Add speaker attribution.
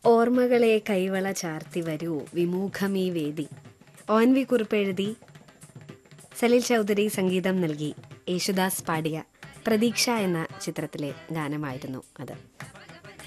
Speaker 1: ഓർമ്മകളെ കൈവള ചാർത്തി വരൂ വിമുഖമീ വേദി. ONV കുറിപ്പ് എഴുതി സലീൽ ചൗധരി സംഗീതം നൽകി യേശുദാസ് പാടിയ പ്രതീക്ഷ എന്ന ചിത്രത്തിലെ ഗാനമായിരുന്നു അത്.